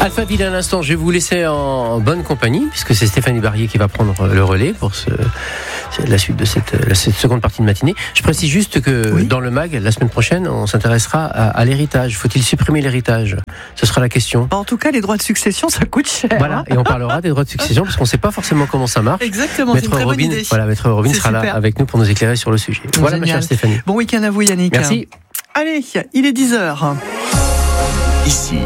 Alphaville à l'instant, je vais vous laisser en bonne compagnie, puisque c'est Stéphanie Barrier qui va prendre le relais pour la suite de cette seconde partie de matinée. Je précise juste que dans le MAG, la semaine prochaine, on s'intéressera à l'héritage. Faut-il supprimer l'héritage ? Ce sera la question. En tout cas, les droits de succession, ça coûte cher. Voilà, et on parlera des droits de succession, parce qu'on ne sait pas forcément comment ça marche. Exactement, c'est une très bonne idée. Voilà, Maître Robin sera là avec nous pour nous éclairer sur le sujet. Voilà, ma chère Stéphanie. Bon week-end à vous, Yannick. Merci. Allez, il est 10h. Ici,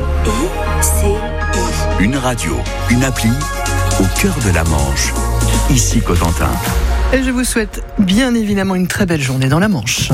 une radio, une appli, au cœur de la Manche. Ici Cotentin. Et je vous souhaite bien évidemment une très belle journée dans la Manche.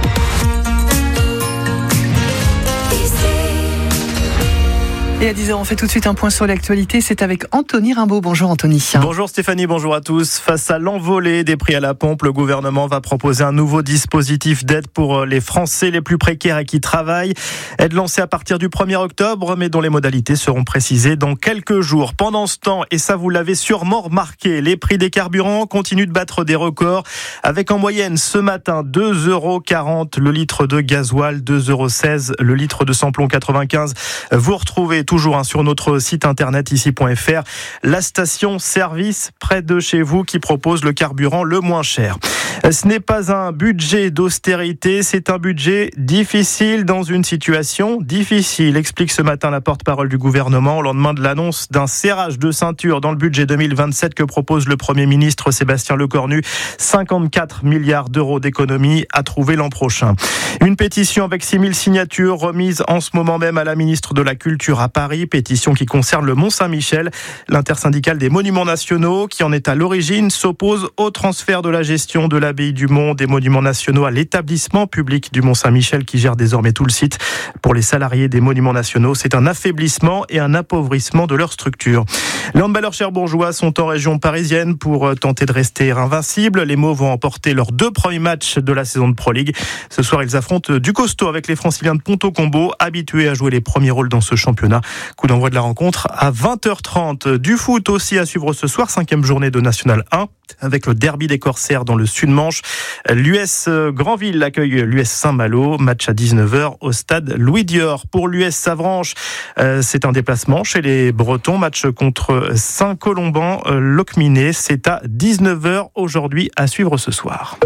Et à 10h, on fait tout de suite un point sur l'actualité. C'est avec Anthony Rimbaud. Bonjour Anthony. Bonjour Stéphanie, bonjour à tous. Face à l'envolée des prix à la pompe, le gouvernement va proposer un nouveau dispositif d'aide pour les Français les plus précaires et qui travaillent. Aide lancée à partir du 1er octobre, mais dont les modalités seront précisées dans quelques jours. Pendant ce temps, et ça vous l'avez sûrement remarqué, les prix des carburants continuent de battre des records, avec en moyenne ce matin 2,40€ le litre de gasoil, 2,16€ le litre de samplon 95. Vous retrouvez toujours sur notre site internet ici.fr la station-service près de chez vous qui propose le carburant le moins cher. Ce n'est pas un budget d'austérité, c'est un budget difficile dans une situation difficile, explique ce matin la porte-parole du gouvernement au lendemain de l'annonce d'un serrage de ceinture dans le budget 2027 que propose le Premier ministre Sébastien Lecornu. 54 milliards d'euros d'économies à trouver l'an prochain. Une pétition avec 6000 signatures remise en ce moment même à la ministre de la Culture à Paris, pétition qui concerne le Mont-Saint-Michel. L'intersyndicale des monuments nationaux, qui en est à l'origine, s'oppose au transfert de la gestion de l'abbaye du Mont des monuments nationaux à l'établissement public du Mont-Saint-Michel qui gère désormais tout le site. Pour les salariés des monuments nationaux, c'est un affaiblissement et un appauvrissement de leur structure. Les handballeurs cherbourgeois sont en région parisienne pour tenter de rester invincibles. Les Mauves vont emporter leurs 2 premiers matchs de la saison de Pro League. Ce soir, ils affrontent du costaud avec les Franciliens de Ponto-Combo, habitués à jouer les premiers rôles dans ce championnat. Coup d'envoi de la rencontre à 20h30. Du foot aussi à suivre ce soir, 5e journée de National 1, avec le derby des Corsaires dans le Sud-Manche. L'US Granville accueille l'US Saint-Malo, match à 19h au stade Louis Dior. Pour l'US Savranche, c'est un déplacement chez les Bretons, match contre Saint-Colomban, Locminé. C'est à 19h aujourd'hui à suivre ce soir.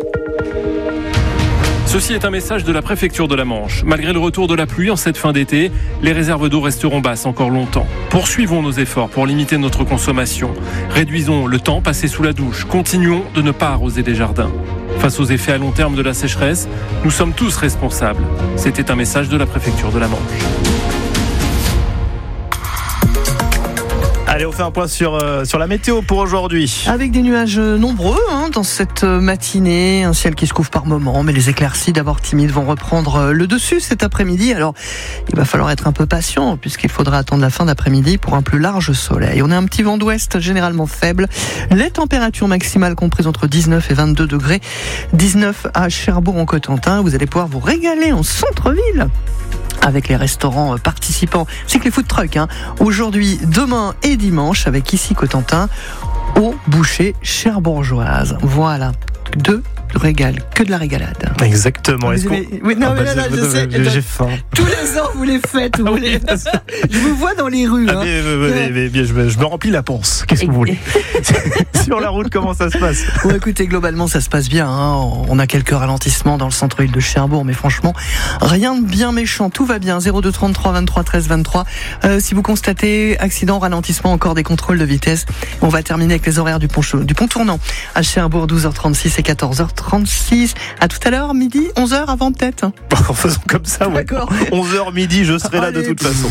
Ceci est un message de la préfecture de la Manche. Malgré le retour de la pluie en cette fin d'été, les réserves d'eau resteront basses encore longtemps. Poursuivons nos efforts pour limiter notre consommation. Réduisons le temps passé sous la douche. Continuons de ne pas arroser des jardins. Face aux effets à long terme de la sécheresse, nous sommes tous responsables. C'était un message de la préfecture de la Manche. Allez, on fait un point sur la météo pour aujourd'hui. Avec des nuages nombreux dans cette matinée, un ciel qui se couvre par moments, mais les éclaircies d'abord timides vont reprendre le dessus cet après-midi. Alors, il va falloir être un peu patient puisqu'il faudra attendre la fin d'après-midi pour un plus large soleil. On a un petit vent d'ouest généralement faible. Les températures maximales comprises entre 19 et 22 degrés. 19 à Cherbourg-en-Cotentin. Vous allez pouvoir vous régaler en centre-ville avec les restaurants participants. C'est que les food trucks, aujourd'hui, demain et dimanche, avec ici Cotentin, au boucher cherbourgeoise. Voilà, que de la régalade. Exactement. J'ai faim. Tous les ans, vous les faites. Je vous vois dans les rues. Je me remplis la panse. Qu'est-ce que vous voulez? Sur la route, comment ça se passe? Écoutez, globalement, ça se passe bien. On a quelques ralentissements dans le centre-ville de Cherbourg, mais franchement, rien de bien méchant. Tout va bien. 02 33 23 13 23. Si vous constatez accident, ralentissement, encore des contrôles de vitesse. On va terminer avec les horaires du pont tournant à Cherbourg, 12h36 et 14h36. À tout à l'heure, midi, 11h avant peut-être. Bon, faisons comme ça, ouais. D'accord. 11h midi, je serai là de toute façon.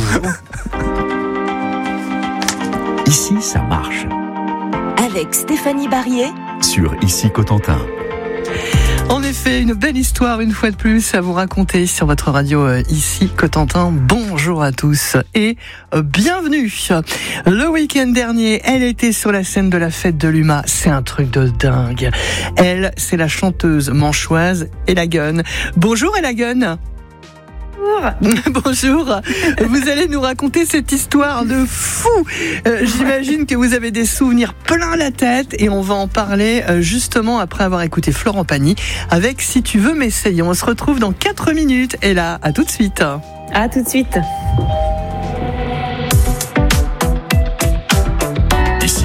Ici, ça marche. Avec Stéphanie Barrier Sur Ici Cotentin. En effet, une belle histoire une fois de plus à vous raconter sur votre radio ici Cotentin. Bonjour à tous et bienvenue. Le week-end dernier, elle était sur la scène de la fête de l'UMA. C'est un truc de dingue. Elle, c'est la chanteuse manchoise Elagun. Bonjour Elagun. Bonjour. Vous allez nous raconter cette histoire de fou. J'imagine que vous avez des souvenirs plein la tête et on va en parler justement après avoir écouté Florent Pagny avec Si tu veux m'essayer. On se retrouve dans 4 minutes et là, à tout de suite. À tout de suite.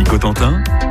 Cotentin,